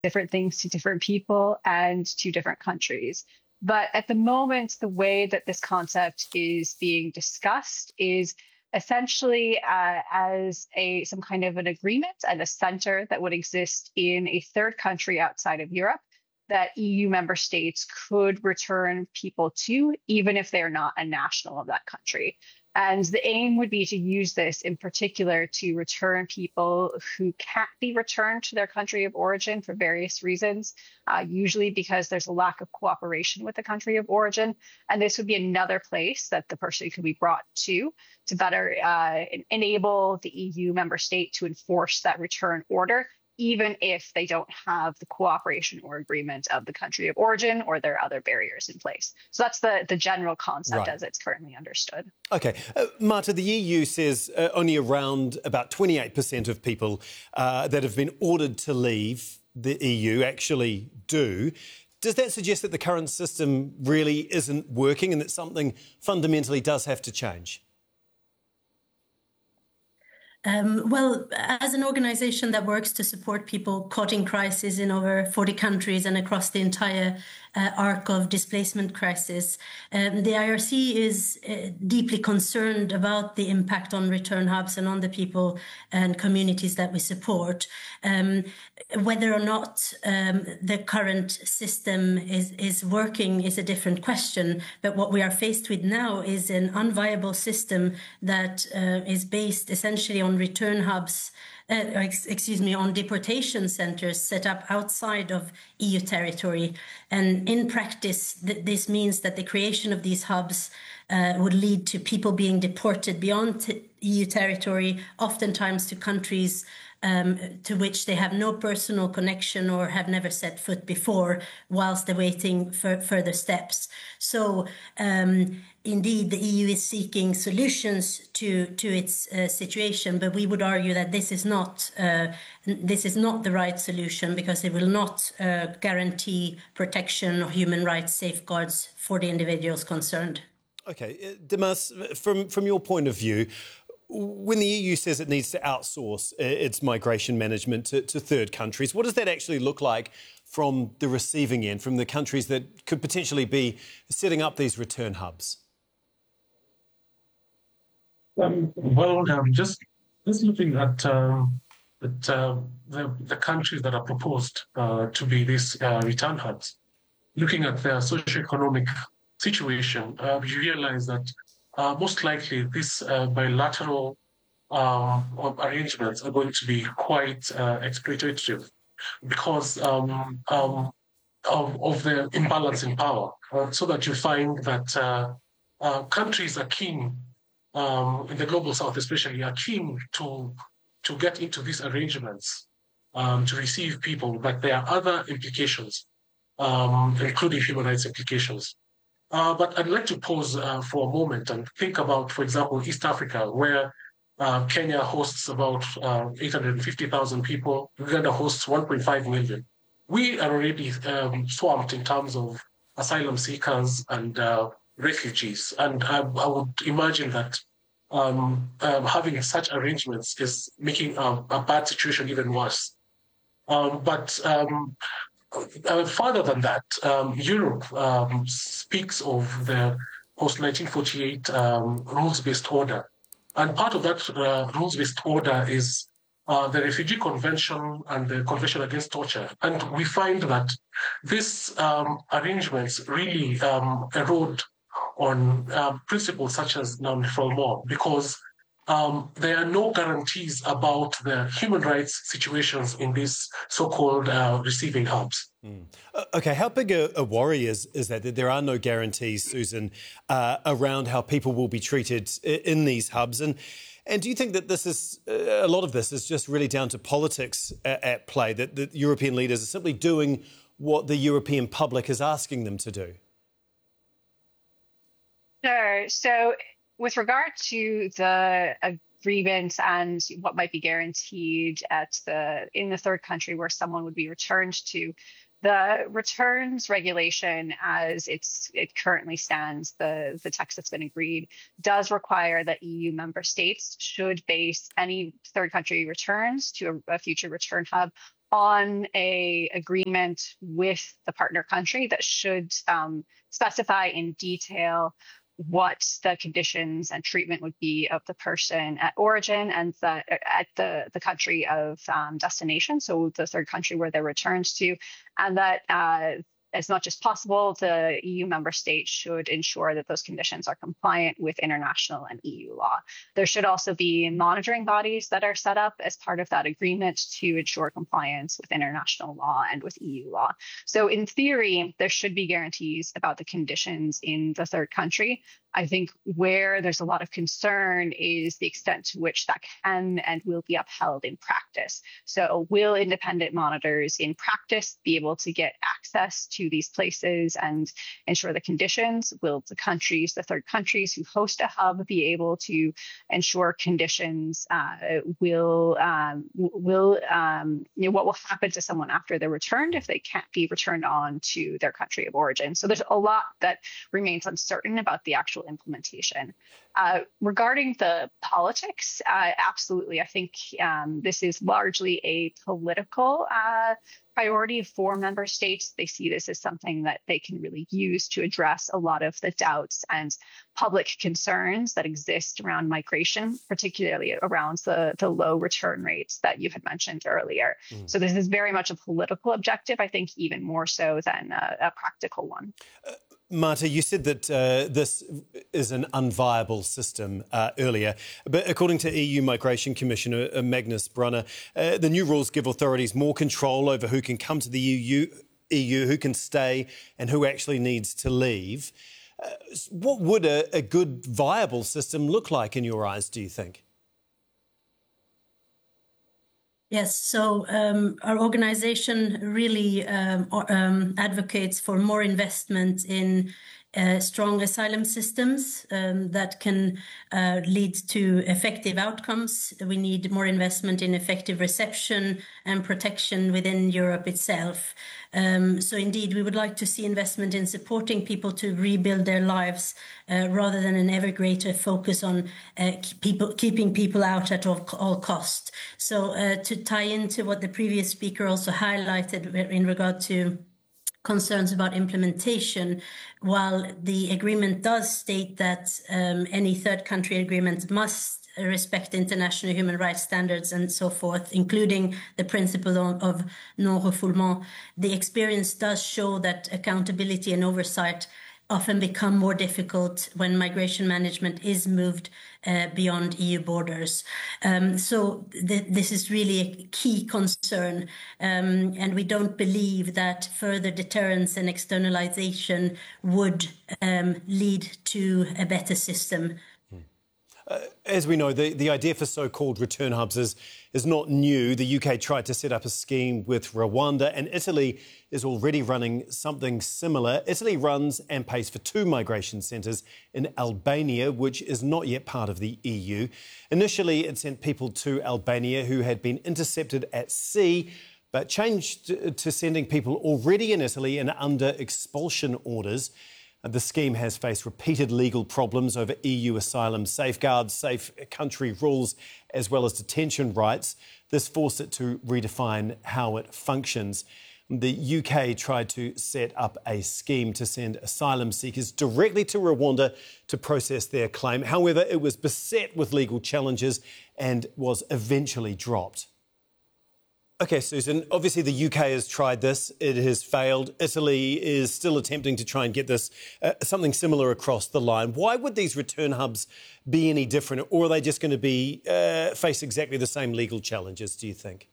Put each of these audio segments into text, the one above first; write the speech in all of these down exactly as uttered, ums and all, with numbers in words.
different things to different people and to different countries. But at the moment, the way that this concept is being discussed is essentially uh, as a some kind of an agreement and a center that would exist in a third country outside of Europe that E U member states could return people to, even if they're not a national of that country. And the aim would be to use this in particular to return people who can't be returned to their country of origin for various reasons, uh, usually because there's a lack of cooperation with the country of origin. And this would be another place that the person could be brought to to better uh, enable the E U member state to enforce that return order, even if they don't have the cooperation or agreement of the country of origin or there are other barriers in place. So that's the, the general concept right. as it's currently understood. OK. Uh, Marta, the E U says uh, only around about twenty-eight percent of people uh, that have been ordered to leave the E U actually do. Does that suggest that the current system really isn't working and that something fundamentally does have to change? Um, well, as an organisation that works to support people caught in crisis in over forty countries and across the entire uh, arc of displacement crisis, um, the I R C is uh, deeply concerned about the impact on return hubs and on the people and communities that we support. Um, whether or not um, the current system is, is working is a different question, but what we are faced with now is an unviable system that uh, is based essentially on return hubs, uh, ex- excuse me, on deportation centres set up outside of E U territory. And in practice, th- this means that the creation of these hubs uh, would lead to people being deported beyond t- E U territory, oftentimes to countries Um, to which they have no personal connection or have never set foot before, whilst awaiting for further steps. So, um, indeed, the E U is seeking solutions to to its uh, situation, but we would argue that this is not uh, this is not the right solution because it will not uh, guarantee protection or human rights safeguards for the individuals concerned. OK, Dimas, from from your point of view, when the E U says it needs to outsource its migration management to, to third countries, what does that actually look like from the receiving end, from the countries that could potentially be setting up these return hubs? Um, well, um, just, just looking at, um, at uh, the, the countries that are proposed uh, to be these uh, return hubs, looking at their socioeconomic situation, uh, you realize that Uh, most likely, these uh, bilateral um, arrangements are going to be quite uh, exploitative because um, um, of, of the imbalance in power. Uh, so that you find that uh, uh, countries are keen, um, in the global south especially, are keen to, to get into these arrangements um, to receive people, but there are other implications, um, including human rights implications. Uh, but I'd like to pause uh, for a moment and think about, for example, East Africa, where uh, Kenya hosts about uh, eight hundred fifty thousand people. Uganda hosts one point five million. We are already um, swamped in terms of asylum seekers and uh, refugees. And I, I would imagine that um, um, having such arrangements is making a, a bad situation even worse. Um, but um, Uh, further than that, um, Europe um, speaks of the post nineteen forty-eight um, rules-based order. And part of that uh, rules-based order is uh, the Refugee Convention and the Convention Against Torture. And we find that these um, arrangements really um, erode on uh, principles such as non-refoulement because Um, there are no guarantees about the human rights situations in these so-called uh, receiving hubs. Mm. Uh, OK, how big a, a worry is, is that, that there are no guarantees, Susan, uh, around how people will be treated in these hubs? And, and do you think that this is, uh, a lot of this is just really down to politics at, at play, that the European leaders are simply doing what the European public is asking them to do? Sure. So with regard to the agreement and what might be guaranteed at the in the third country where someone would be returned to, the returns regulation as it's it currently stands, the, the text that's been agreed, does require that E U member states should base any third country returns to a, a future return hub on a agreement with the partner country that should um, specify in detail what the conditions and treatment would be of the person at origin and the, at the, the country of um, destination, so the third country where they're returned to, and that uh, as much as possible, the E U member states should ensure that those conditions are compliant with international and E U law. There should also be monitoring bodies that are set up as part of that agreement to ensure compliance with international law and with E U law. So in theory, there should be guarantees about the conditions in the third country. I think where there's a lot of concern is the extent to which that can and will be upheld in practice. So will independent monitors in practice be able to get access to these places and ensure the conditions? Will the countries, the third countries who host a hub, be able to ensure conditions? Uh, will um, will um, you know, what will happen to someone after they're returned if they can't be returned on to their country of origin? So there's a lot that remains uncertain about the actual implementation. Uh, regarding the politics, uh, absolutely. I think um, this is largely a political uh, priority for member states. They see this as something that they can really use to address a lot of the doubts and public concerns that exist around migration, particularly around the, the low return rates that you had mentioned earlier. Mm. So this is very much a political objective, I think even more so than a, a practical one. Uh, Marta, you said that uh, this is an unviable system uh, earlier, but according to E U Migration Commissioner uh, Magnus Brunner, uh, the new rules give authorities more control over who can come to the E U, E U, who can stay and who actually needs to leave. Uh, what would a, a good, viable system look like in your eyes, do you think? Yes, so um, our organization really um, um, advocates for more investment in uh, strong asylum systems um, that can uh, lead to effective outcomes. We need more investment in effective reception and protection within Europe itself. Um, so indeed, we would like to see investment in supporting people to rebuild their lives uh, rather than an ever greater focus on uh, people, keeping people out at all, all cost. So uh, to tie into what the previous speaker also highlighted in regard to concerns about implementation, while the agreement does state that um, any third country agreement must respect international human rights standards and so forth, including the principle of non-refoulement, the experience does show that accountability and oversight often become more difficult when migration management is moved uh, beyond E U borders. Um, so th this is really a key concern, um, and we don't believe that further deterrence and externalization would um, lead to a better system. Uh, as we know, the, the idea for so-called return hubs is, is not new. The U K tried to set up a scheme with Rwanda, and Italy is already running something similar. Italy runs and pays for two migration centres in Albania, which is not yet part of the E U. Initially, it sent people to Albania who had been intercepted at sea, but changed to sending people already in Italy and under expulsion orders. The scheme has faced repeated legal problems over E U asylum safeguards, safe country rules, as well as detention rights. This forced it to redefine how it functions. The U K tried to set up a scheme to send asylum seekers directly to Rwanda to process their claim. However, it was beset with legal challenges and was eventually dropped. OK, Susan, obviously the U K has tried this. It has failed. Italy is still attempting to try and get this, uh, something similar across the line. Why would these return hubs be any different, or are they just going to be uh, face exactly the same legal challenges, do you think?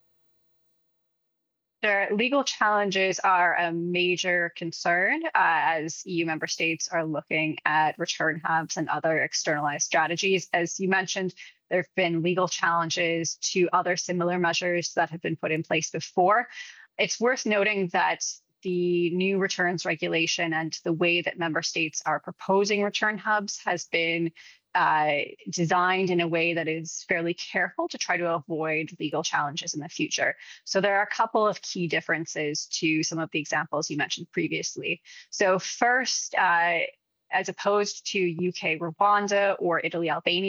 Their legal challenges are a major concern uh, as E U member states are looking at return hubs and other externalized strategies. As you mentioned, there have been legal challenges to other similar measures that have been put in place before. It's worth noting that the new returns regulation and the way that member states are proposing return hubs has been uh, designed in a way that is fairly careful to try to avoid legal challenges in the future. So there are a couple of key differences to some of the examples you mentioned previously. So first, uh, as opposed to U K Rwanda or Italy Albania,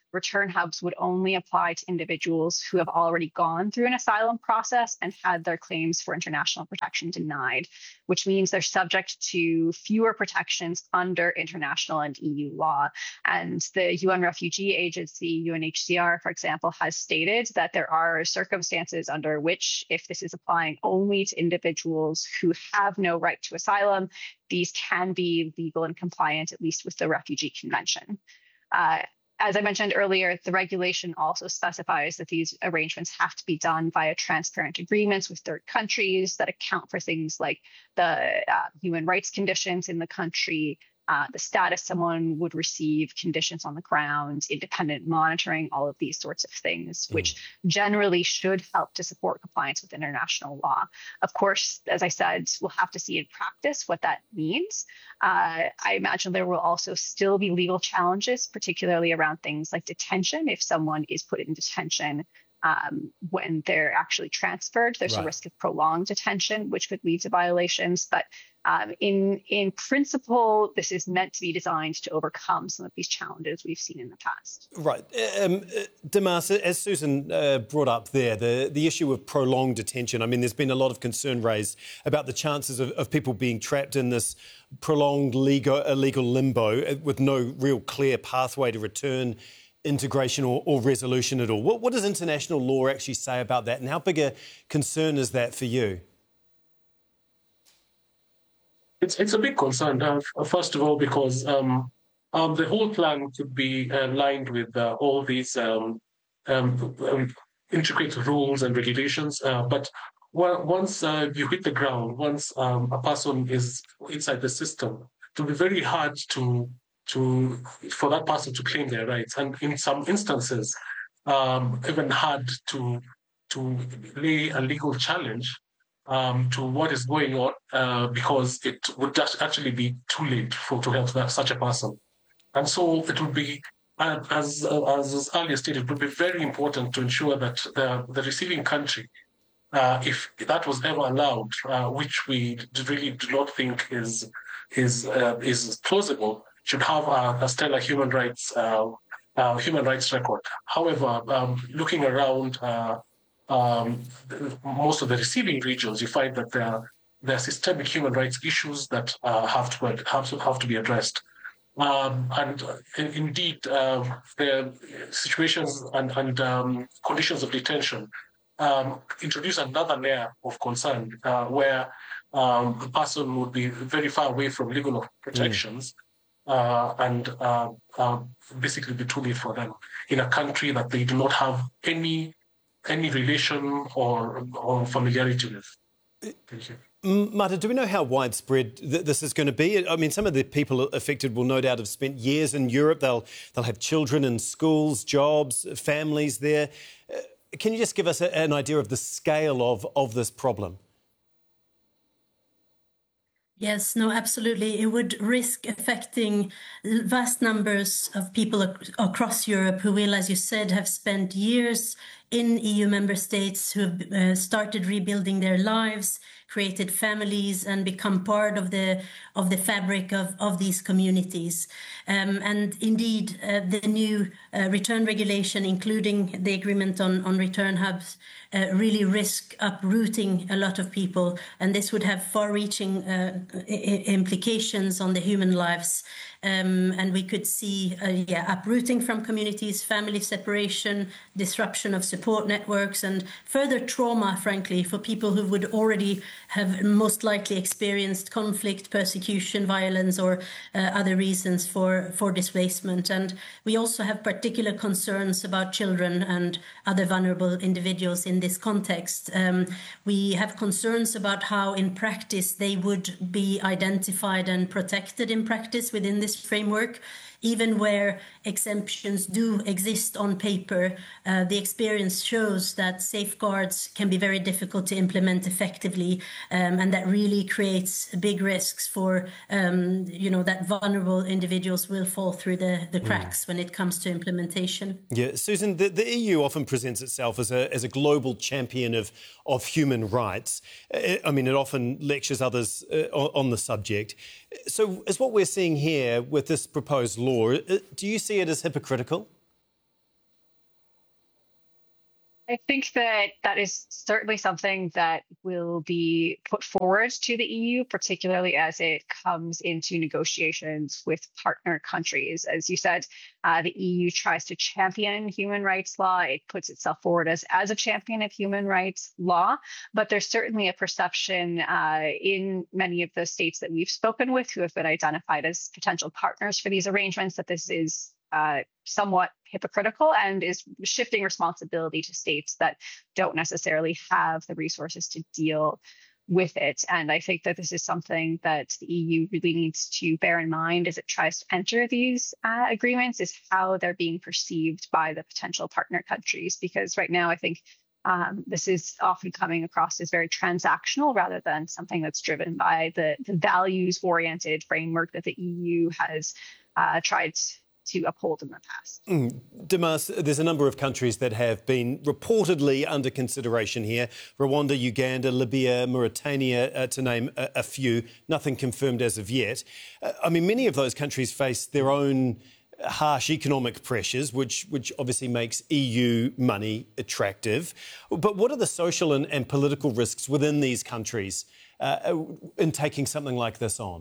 return hubs would only apply to individuals who have already gone through an asylum process and had their claims for international protection denied, which means they're subject to fewer protections under international and E U law. And the U N Refugee Agency, U N H C R, for example, has stated that there are circumstances under which, if this is applying only to individuals who have no right to asylum, these can be legal and compliant, at least with the Refugee Convention. Uh, As I mentioned earlier, the regulation also specifies that these arrangements have to be done via transparent agreements with third countries that account for things like the uh, human rights conditions in the country, uh, the status someone would receive, conditions on the ground, independent monitoring, all of these sorts of things, mm. which generally should help to support compliance with international law. Of course, as I said, we'll have to see in practice what that means. Uh, I imagine there will also still be legal challenges, particularly around things like detention. If someone is put in detention um, when they're actually transferred, there's right. a risk of prolonged detention, which could lead to violations. But um, in in principle, this is meant to be designed to overcome some of these challenges we've seen in the past. Right. Um, Damas, as Susan uh, brought up there, the, the issue of prolonged detention, I mean, there's been a lot of concern raised about the chances of, of people being trapped in this prolonged legal, illegal limbo with no real clear pathway to return, integration or, or resolution at all. What, what does international law actually say about that, and how big a concern is that for you? It's it's a big concern, uh, first of all, because um, um, the whole plan could be aligned with uh, all these um, um, um, intricate rules and regulations. Uh, but once uh, you hit the ground, once um, a person is inside the system, it will be very hard to to for that person to claim their rights, and in some instances, um, even hard to to lay a legal challenge Um, to what is going on, uh, because it would just actually be too late for to help that, such a person. And so it would be, uh, as, uh, as was earlier stated, it would be very important to ensure that the, the receiving country, uh, if that was ever allowed, uh, which we really do not think is is uh, is plausible, should have a, a stellar human rights uh, uh, human rights record. However, um, looking around. Uh, Um, most of the receiving regions, you find that there are, there are systemic human rights issues that uh, have to have to have to be addressed, um, and uh, indeed uh, the situations and, and um, conditions of detention um, introduce another layer of concern, uh, where um, the person would be very far away from legal protections, mm. uh, and uh, uh, basically be too late for them in a country that they do not have any. any relation or, or familiarity with. Thank you. Marta, do we know how widespread th- this is going to be? I mean, some of the people affected will no doubt have spent years in Europe. They'll they'll have children in schools, jobs, families there. Uh, can you just give us a, an idea of the scale of, of this problem? Yes, no, absolutely. It would risk affecting vast numbers of people ac- across Europe who will, as you said, have spent years in E U member states, who have uh, started rebuilding their lives, created families, and become part of the of the fabric of, of these communities. Um, and indeed, uh, the new uh, return regulation, including the agreement on, on return hubs, uh, really risk uprooting a lot of people. And this would have far-reaching uh, I- implications on the human lives. Um, and we could see uh, yeah, uprooting from communities, family separation, disruption of support networks, and further trauma, frankly, for people who would already have most likely experienced conflict, persecution, violence, or uh, other reasons for, for displacement. And we also have particular concerns about children and other vulnerable individuals in this context. Um, we have concerns about how, in practice, they would be identified and protected in practice within this framework. Even where exemptions do exist on paper, uh, the experience shows that safeguards can be very difficult to implement effectively, um, and that really creates big risks for, um, you know, that vulnerable individuals will fall through the, the cracks mm. when it comes to implementation. Yeah, Susan, the, the E U often presents itself as a as a global champion of, of human rights. I mean, it often lectures others uh, on, on the subject. So is what we're seeing here with this proposed law, do you see it as hypocritical? I think that that is certainly something that will be put forward to the E U, particularly as it comes into negotiations with partner countries. As you said, uh, the E U tries to champion human rights law. It puts itself forward as, as a champion of human rights law. But there's certainly a perception uh, in many of the states that we've spoken with who have been identified as potential partners for these arrangements that this is uh, somewhat hypocritical and is shifting responsibility to states that don't necessarily have the resources to deal with it. And I think that this is something that the E U really needs to bear in mind as it tries to enter these uh, agreements, is how they're being perceived by the potential partner countries. Because right now, I think um, this is often coming across as very transactional rather than something that's driven by the, the values-oriented framework that the E U has uh, tried to to uphold in the past. Mm. Damas, there's a number of countries that have been reportedly under consideration here. Rwanda, Uganda, Libya, Mauritania, uh, to name a, a few. Nothing confirmed as of yet. Uh, I mean, many of those countries face their own harsh economic pressures, which which obviously makes E U money attractive. But what are the social and, and political risks within these countries uh, in taking something like this on?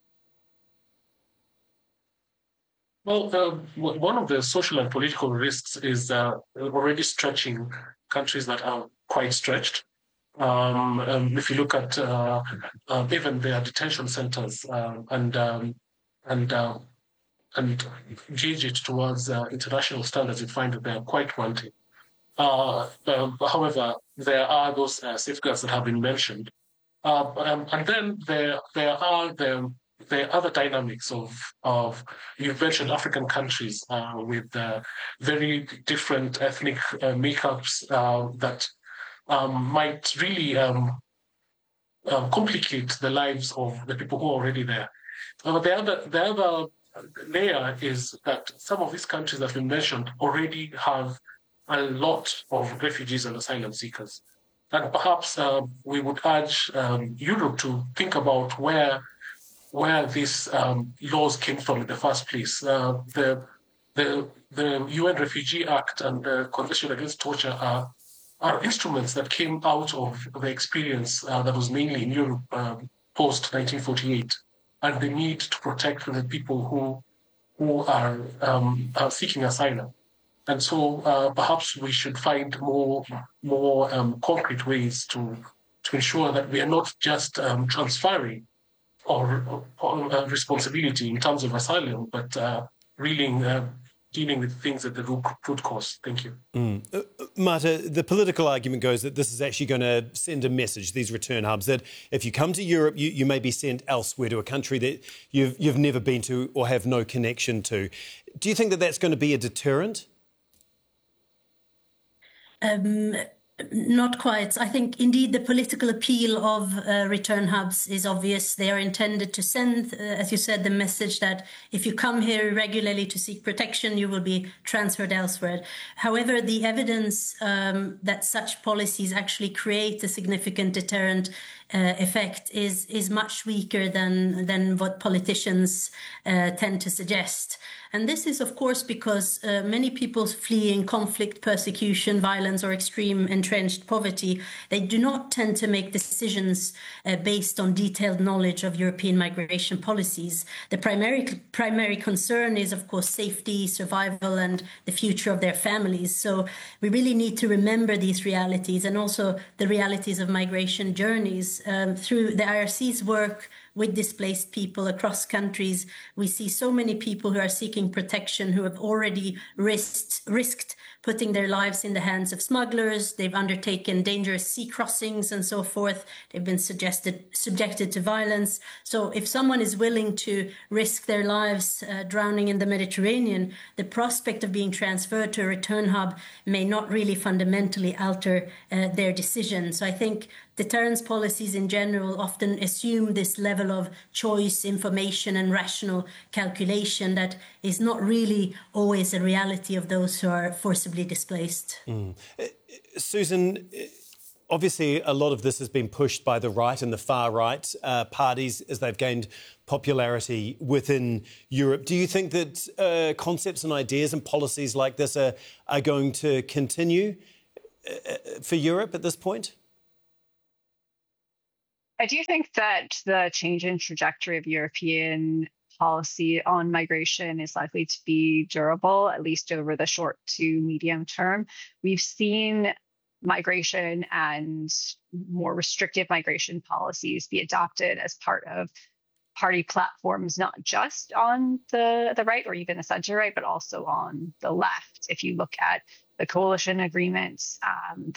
Well, uh, one of the social and political risks is uh, already stretching countries that are quite stretched. Um, um, if you look at uh, uh, even their detention centers uh, and um, and uh, and gauge it towards uh, international standards, you find that they are quite wanting. Uh, um, however, there are those uh, safeguards that have been mentioned, uh, um, and then there there are the the other dynamics of, of you've mentioned African countries uh, with uh, very different ethnic uh, makeups uh, that um, might really um, uh, complicate the lives of the people who are already there. Uh, the other, the other layer is that some of these countries that we mentioned already have a lot of refugees and asylum seekers. And perhaps uh, we would urge um, Europe to think about where where these um, laws came from in the first place. Uh, the, the, the U N Refugee Act and the Convention Against Torture are, are instruments that came out of the experience uh, that was mainly in Europe um, post nineteen forty-eight, and the need to protect the people who, who are, um, are seeking asylum. And so uh, perhaps we should find more, more um, concrete ways to, to ensure that we are not just um, transferring or, or uh, responsibility in terms of asylum, but uh, really uh, dealing with things at the root, root cause. Thank you. Mm. Uh, Marta, the political argument goes that this is actually going to send a message, these return hubs, that if you come to Europe, you, you may be sent elsewhere to a country that you've, you've never been to or have no connection to. Do you think that that's going to be a deterrent? Um, Not quite. I think, indeed, the political appeal of uh, return hubs is obvious. They are intended to send, uh, as you said, the message that if you come here regularly to seek protection, you will be transferred elsewhere. However, the evidence um, that such policies actually create a significant deterrent uh, effect is is much weaker than than what politicians uh, tend to suggest. And this is, of course, because uh, many people fleeing conflict, persecution, violence, or extreme entrenched poverty, they do not tend to make decisions uh, based on detailed knowledge of European migration policies. The primary primary concern is, of course, safety, survival, and the future of their families. So we really need to remember these realities and also the realities of migration journeys. Um, through the I R C's work with displaced people across countries, we see so many people who are seeking protection who have already risked, risked putting their lives in the hands of smugglers. They've undertaken dangerous sea crossings and so forth. They've been suggested, subjected to violence. So if someone is willing to risk their lives uh, drowning in the Mediterranean, the prospect of being transferred to a return hub may not really fundamentally alter uh, their decision. So I think deterrence policies in general often assume this level of choice, information, and rational calculation that is not really always a reality of those who are forcibly displaced. Mm. Uh, Susan, obviously a lot of this has been pushed by the right and the far right uh, parties as they've gained popularity within Europe. Do you think that uh, concepts and ideas and policies like this are, are going to continue for Europe at this point? I do think that the change in trajectory of European policy on migration is likely to be durable, at least over the short to medium term. We've seen migration and more restrictive migration policies be adopted as part of party platforms, not just on the, the right or even the center right, but also on the left. If you look at the coalition agreements um,